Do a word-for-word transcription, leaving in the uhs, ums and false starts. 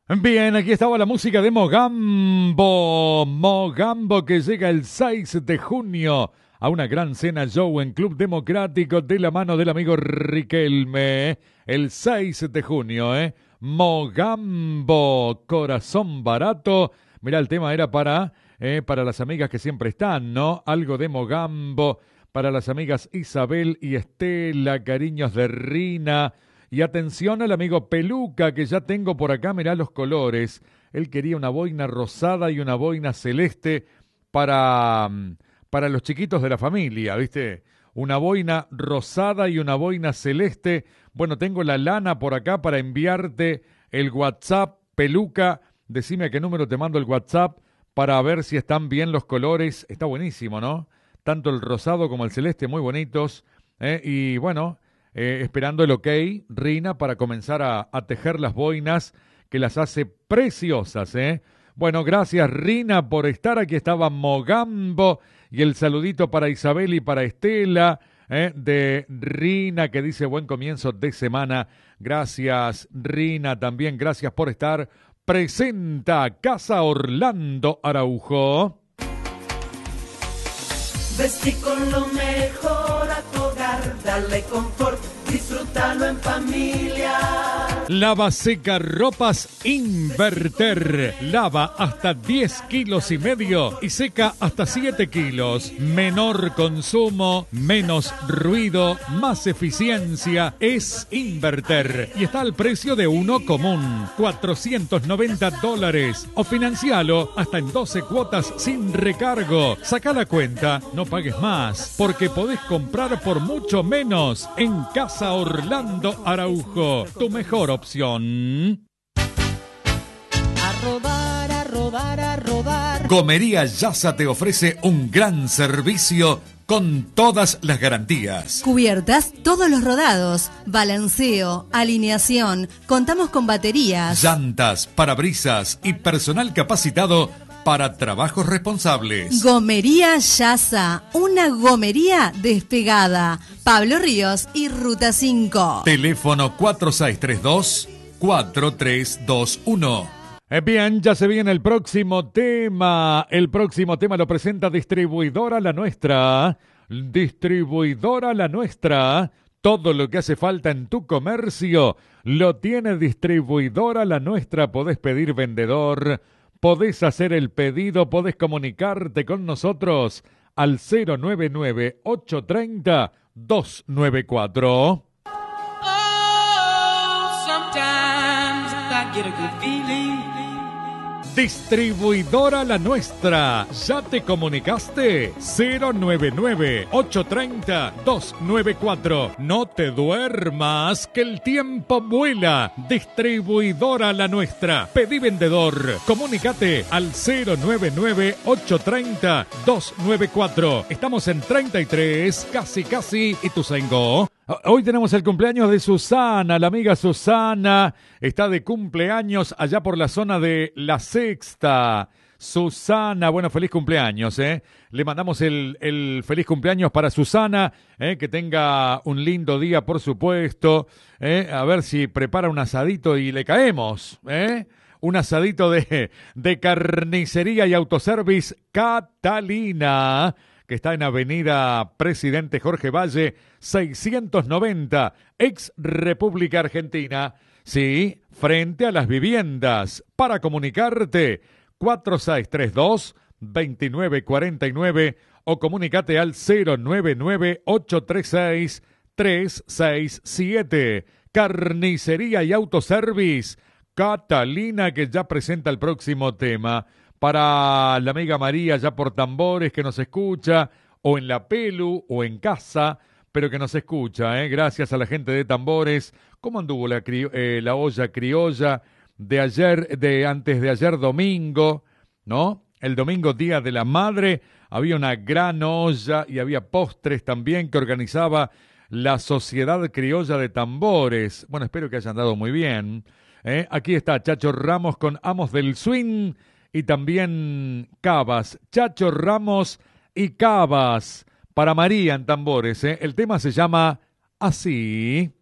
Bien, aquí estaba la música de Mogambo. Mogambo que llega el seis de junio a una gran cena show en Club Democrático de la mano del amigo Riquelme. El seis de junio, ¿eh? Mogambo, corazón barato. Mirá, el tema era para, eh, para las amigas que siempre están, ¿no? Algo de Mogambo para las amigas Isabel y Estela, cariños de Rina. Y atención al amigo Peluca, que ya tengo por acá, mirá los colores. Él quería una boina rosada y una boina celeste para, para los chiquitos de la familia, ¿viste? Una boina rosada y una boina celeste. Bueno, tengo la lana por acá para enviarte el WhatsApp. Peluca, decime a qué número te mando el WhatsApp para ver si están bien los colores. Está buenísimo, ¿no? Tanto el rosado como el celeste, muy bonitos. ¿eh? Y bueno... Eh, esperando el ok, Rina, para comenzar a, a tejer las boinas, que las hace preciosas, ¿eh? Bueno, gracias, Rina, por estar. Aquí estaba Mogambo, y el saludito para Isabel y para Estela, ¿eh? de Rina, que dice buen comienzo de semana. Gracias, Rina, también gracias por estar. Presenta Casa Orlando Araujo. Vestí con lo mejor a tu hogar, dale confort, disfrútalo en familia. Lava seca ropas Inverter. Lava hasta diez kilos y medio y seca hasta siete kilos. Menor consumo, menos ruido, más eficiencia. Es Inverter. Y está al precio de uno común. cuatrocientos noventa dólares. O financialo hasta en doce cuotas sin recargo. Saca la cuenta, no pagues más, porque podés comprar por mucho menos en Casa Orlando Araujo. Tu mejor opción. A rodar, a rodar, a rodar. Gomería Yasa te ofrece un gran servicio con todas las garantías. Cubiertas todos los rodados, balanceo, alineación, contamos con baterías, llantas, parabrisas y personal capacitado para trabajos responsables. Gomería Yasa, una gomería despegada. Pablo Ríos y Ruta cinco. Teléfono cuatro seis tres dos, cuatro tres dos uno. Eh, bien, ya se viene el próximo tema. El próximo tema lo presenta Distribuidora La Nuestra. Distribuidora La Nuestra. Todo lo que hace falta en tu comercio lo tiene Distribuidora La Nuestra. Podés pedir vendedor, podés hacer el pedido, podés comunicarte con nosotros al cero nueve nueve, ocho tres cero, dos nueve cuatro. Oh, sometimes I get a good feeling. Distribuidora La Nuestra. ¿Ya te comunicaste? cero nueve nueve, ocho tres cero, dos nueve cuatro. No te duermas, que el tiempo vuela. Distribuidora La Nuestra. Pedí vendedor. Comunícate al cero nueve nueve, ocho tres cero, dos nueve cuatro. Estamos en treinta y tres, casi casi Ituzaingó. Hoy tenemos el cumpleaños de Susana, la amiga Susana está de cumpleaños allá por la zona de La Sexta. Susana, bueno, feliz cumpleaños, ¿eh? Le mandamos el, el feliz cumpleaños para Susana, ¿eh? Que tenga un lindo día, por supuesto, ¿eh? A ver si prepara un asadito y le caemos, ¿eh? Un asadito de, de carnicería y autoservice Catalina, que está en Avenida Presidente Jorge Valle, seiscientos noventa, ex República Argentina. Sí, frente a las viviendas. Para comunicarte, cuatro seis tres dos, dos nueve cuatro nueve o comunicate al cero nueve nueve, ocho tres seis, tres seis siete. Carnicería y autoservice Catalina, que ya presenta el próximo tema. Para la amiga María, ya por Tambores, que nos escucha, o en la Pelu, o en casa, pero que nos escucha, ¿eh? Gracias a la gente de Tambores. ¿Cómo anduvo la, cri- eh, la olla criolla de ayer, de antes de ayer domingo, ¿no? El domingo, Día de la Madre, había una gran olla y había postres también que organizaba la Sociedad Criolla de Tambores. Bueno, espero que hayan dado muy bien. ¿eh? Aquí está Chacho Ramos con Amos del Swing. Y también Cabas, Chacho Ramos y Cabas, para María en Tambores. ¿eh? El tema se llama Así.